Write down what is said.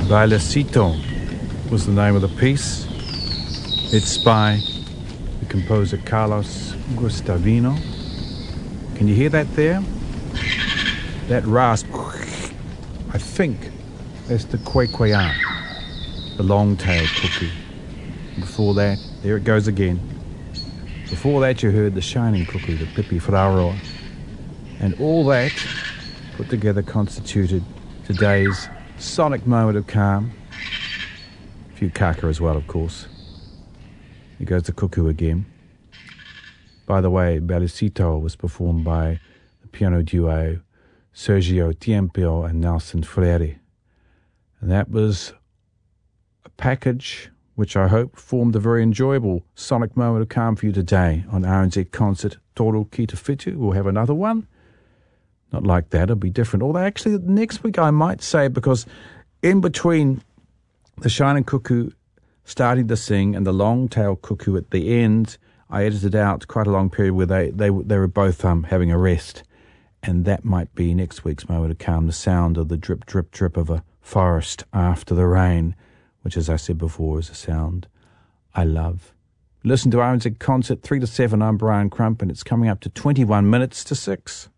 Bailecito was the name of the piece. It's by the composer Carlos Guastavino. Can you hear that there? That rasp, I think that's the Quequeyan, the long-tailed cuckoo. Before that, there it goes again. Before that you heard the shining cuckoo, the Pipifraroa. And all that put together constituted today's sonic moment of calm. A few kaka as well, of course. Here goes the cuckoo again. By the way, Bailecito was performed by the piano duo Sergio Tiempo and Nelson Freire. And that was a package which I hope formed a very enjoyable sonic moment of calm for you today on RNZ Concert Toru Ki Te Whitu. We'll have another one. Not like that, it'll be different. Although actually next week I might say, because in between the shining cuckoo starting to sing and the long-tailed cuckoo at the end, I edited out quite a long period where they were both having a rest. And that might be next week's moment of calm, the sound of the drip, drip, drip of a forest after the rain, which, as I said before, is a sound I love. Listen to RNZ Concert 3 to 7. I'm Brian Crump, and it's coming up to 21 minutes to 6.